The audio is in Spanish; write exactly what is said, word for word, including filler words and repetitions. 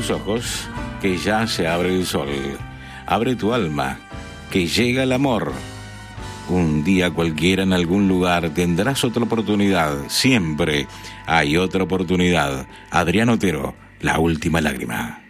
tus ojos, que ya se abre el sol. Abre tu alma, que llega el amor. Un día cualquiera en algún lugar tendrás otra oportunidad. Siempre hay otra oportunidad. Adrián Otero, La Última Lágrima.